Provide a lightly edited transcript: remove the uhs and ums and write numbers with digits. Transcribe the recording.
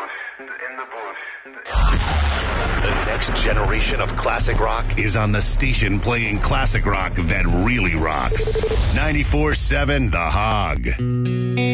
The next generation of classic rock is on the station playing classic rock that really rocks. 94.7 The Hog.